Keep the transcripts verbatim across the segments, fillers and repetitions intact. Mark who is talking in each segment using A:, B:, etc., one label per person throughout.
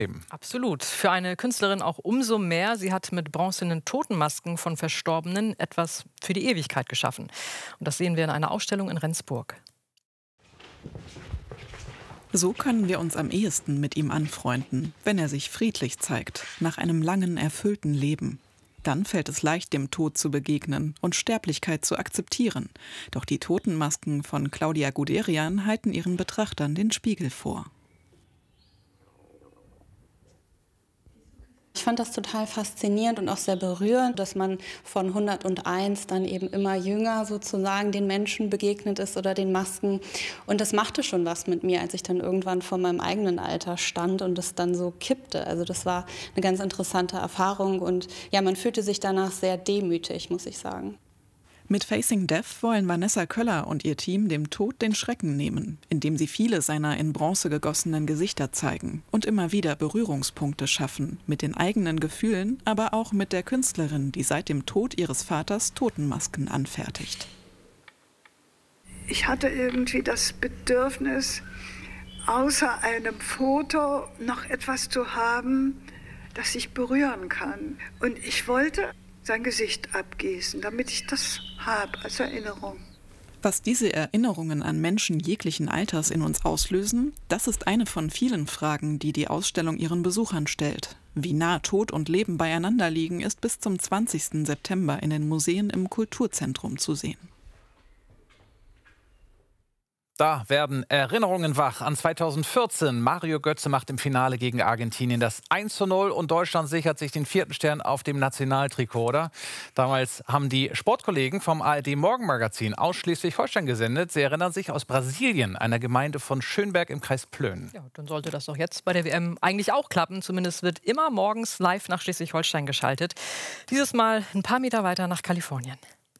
A: Eben.
B: Absolut. Für eine Künstlerin auch umso mehr. Sie hat mit bronzenen Totenmasken von Verstorbenen etwas für die Ewigkeit geschaffen. Und das sehen wir in einer Ausstellung in Rendsburg.
C: So können wir uns am ehesten mit ihm anfreunden, wenn er sich friedlich zeigt, nach einem langen, erfüllten Leben. Dann fällt es leicht, dem Tod zu begegnen und Sterblichkeit zu akzeptieren. Doch die Totenmasken von Claudia Guderian halten ihren Betrachtern den Spiegel vor.
D: Ich fand das total faszinierend und auch sehr berührend, dass man von hunderteins dann eben immer jünger sozusagen den Menschen begegnet ist oder den Masken. Und das machte schon was mit mir, als ich dann irgendwann vor meinem eigenen Alter stand und es dann so kippte. Also das war eine ganz interessante Erfahrung und ja, man fühlte sich danach sehr demütig, muss ich sagen.
C: Mit Facing Death wollen Vanessa Köller und ihr Team dem Tod den Schrecken nehmen, indem sie viele seiner in Bronze gegossenen Gesichter zeigen und immer wieder Berührungspunkte schaffen, mit den eigenen Gefühlen, aber auch mit der Künstlerin, die seit dem Tod ihres Vaters Totenmasken anfertigt.
E: Ich hatte irgendwie das Bedürfnis, außer einem Foto noch etwas zu haben, das ich berühren kann. Und ich wollte sein Gesicht abgießen, damit ich das habe als Erinnerung.
C: Was diese Erinnerungen an Menschen jeglichen Alters in uns auslösen, das ist eine von vielen Fragen, die die Ausstellung ihren Besuchern stellt. Wie nah Tod und Leben beieinander liegen, ist bis zum zwanzigsten September in den Museen im Kulturzentrum zu sehen.
A: Da werden Erinnerungen wach an zweitausendvierzehn. Mario Götze macht im Finale gegen Argentinien das eins zu null und Deutschland sichert sich den vierten Stern auf dem Nationaltrikot. Oder? Damals haben die Sportkollegen vom A R D Morgenmagazin aus Schleswig-Holstein gesendet. Sie erinnern sich aus Brasilien, einer Gemeinde von Schönberg im Kreis Plön.
B: Ja, dann sollte das doch jetzt bei der W M eigentlich auch klappen. Zumindest wird immer morgens live nach Schleswig-Holstein geschaltet. Dieses Mal ein paar Meter weiter nach Kalifornien.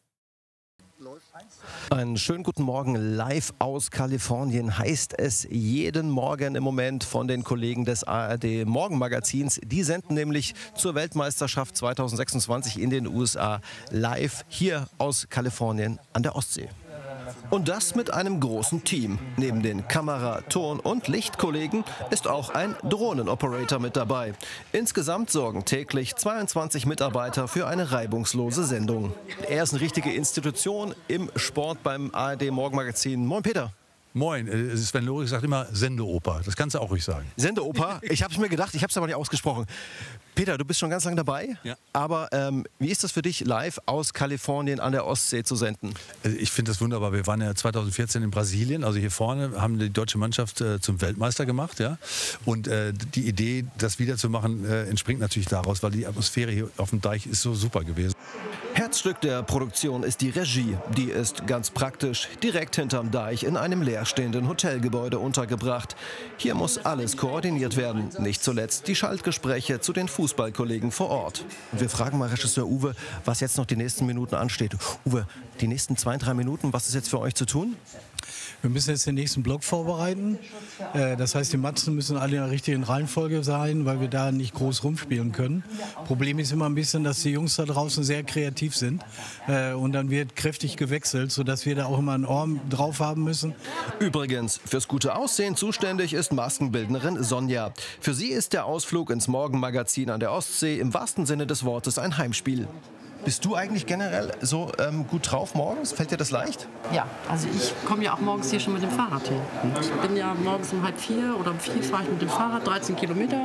F: Einen schönen guten Morgen live aus Kalifornien heißt es jeden Morgen im Moment von den Kollegen des A R D Morgenmagazins. Die senden nämlich zur Weltmeisterschaft zweitausendsechsundzwanzig in den U S A live hier aus Kalifornien an der Ostsee. Und das mit einem großen Team. Neben den Kamera-, Ton- und Lichtkollegen ist auch ein Drohnenoperator mit dabei. Insgesamt sorgen täglich zweiundzwanzig Mitarbeiter für eine reibungslose Sendung. Er ist eine richtige Institution im Sport beim A R D Morgenmagazin. Moin Peter.
G: Moin, äh, Sven Lorig sagt immer Sendeoper. Das kannst du auch ruhig sagen.
F: Sendeoper? Ich habe es mir gedacht, ich habe es aber nicht ausgesprochen. Peter, du bist schon ganz lange dabei.
G: Ja.
F: Aber ähm, wie ist das für dich, live aus Kalifornien an der Ostsee zu senden?
G: Also ich finde das wunderbar. Wir waren ja zweitausendvierzehn in Brasilien, also hier vorne, haben die deutsche Mannschaft äh, zum Weltmeister gemacht. Ja? Und äh, die Idee, das wiederzumachen, äh, entspringt natürlich daraus, weil die Atmosphäre hier auf dem Deich ist so super gewesen.
F: Herzstück der Produktion ist die Regie. Die ist ganz praktisch direkt hinterm Deich in einem leerstehenden Hotelgebäude untergebracht. Hier muss alles koordiniert werden. Nicht zuletzt die Schaltgespräche zu den Fußballkollegen vor Ort. Und wir fragen mal Regisseur Uwe, was jetzt noch die nächsten Minuten ansteht. Uwe, die nächsten zwei, drei Minuten, was ist jetzt für euch zu tun?
H: Wir müssen jetzt den nächsten Block vorbereiten. Das heißt, die Matzen müssen alle in der richtigen Reihenfolge sein, weil wir da nicht groß rumspielen können. Problem ist immer ein bisschen, dass die Jungs da draußen sehr kreativ sind. Und dann wird kräftig gewechselt, sodass wir da auch immer ein Ohr drauf haben müssen.
F: Übrigens, fürs gute Aussehen zuständig ist Maskenbildnerin Sonja. Für sie ist der Ausflug ins Morgenmagazin an der Ostsee im wahrsten Sinne des Wortes ein Heimspiel. Bist du eigentlich generell so ähm, gut drauf morgens? Fällt dir das leicht?
I: Ja, also ich komme ja auch morgens hier schon mit dem Fahrrad hin. Ich bin ja morgens um halb vier oder um vier fahre ich mit dem Fahrrad dreizehn Kilometer.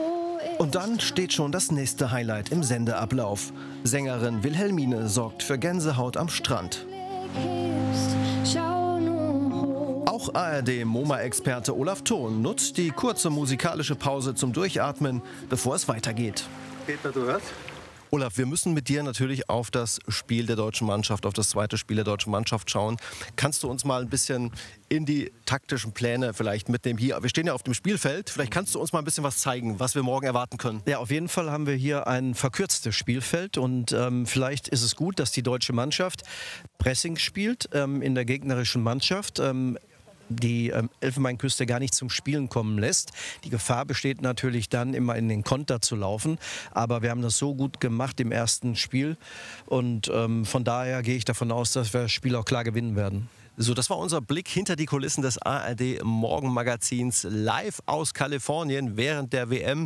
F: Und dann steht schon das nächste Highlight im Sendeablauf. Sängerin Wilhelmine sorgt für Gänsehaut am Strand. Auch A R D-MoMA-Experte Olaf Thon nutzt die kurze musikalische Pause zum Durchatmen, bevor es weitergeht.
J: Peter, du hörst?
F: Olaf, wir müssen mit dir natürlich auf das Spiel der deutschen Mannschaft, auf das zweite Spiel der deutschen Mannschaft schauen. Kannst du uns mal ein bisschen in die taktischen Pläne vielleicht mitnehmen? Hier, wir stehen ja auf dem Spielfeld. Vielleicht kannst du uns mal ein bisschen was zeigen, was wir morgen erwarten können.
J: Ja, auf jeden Fall haben wir hier ein verkürztes Spielfeld. Und ähm, vielleicht ist es gut, dass die deutsche Mannschaft Pressing spielt ähm, in der gegnerischen Mannschaft. Ähm, die ähm, Elfenbeinküste gar nicht zum Spielen kommen lässt. Die Gefahr besteht natürlich dann immer in den Konter zu laufen, aber wir haben das so gut gemacht im ersten Spiel und ähm, von daher gehe ich davon aus, dass wir das Spiel auch klar gewinnen werden.
F: So, das war unser Blick hinter die Kulissen des A R D Morgenmagazins live aus Kalifornien während der W M.